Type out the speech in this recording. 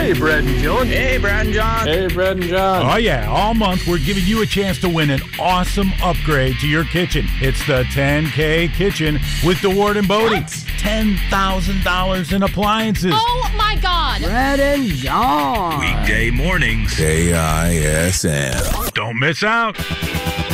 Hey, Brad and John. Hey, Brad and John. Hey, Brad and John. Oh, yeah. All month, we're giving you a chance to win an awesome upgrade to your kitchen. It's the 10K Kitchen with DeWard and Bodie. What? $10,000 in appliances. Oh, my God. Brad and John. Weekday mornings. KISM. Don't miss out.